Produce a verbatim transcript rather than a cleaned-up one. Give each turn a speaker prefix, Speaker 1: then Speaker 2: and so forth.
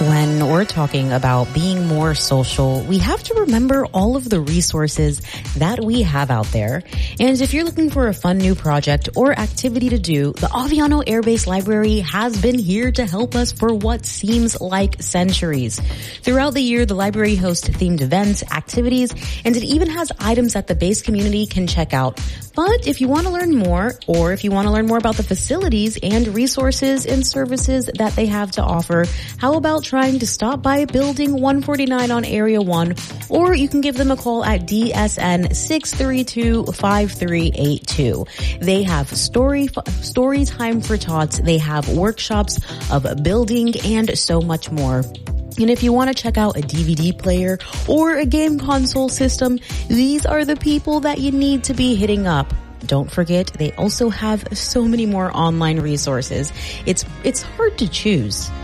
Speaker 1: When we're talking about being more social, we have to remember all of the resources that we have out there. And if you're looking for a fun new project or activity to do, the Aviano Air Base Library has been here to help us for what seems like centuries. Throughout the year, the library hosts themed events, activities, and it even has items that the base community can check out. But if you want to learn more, or if you want to learn more about the facilities and resources and services that they have to offer, how about trying to stop by Building one forty-nine on Area one, or you can give them a call at D S N six three two, five three eight two. They have story, story time for tots, they have workshops of building, and so much more. And if you want to check out a D V D player or a game console system, these are the people that you need to be hitting up. Don't forget, they also have so many more online resources. It's, it's hard to choose.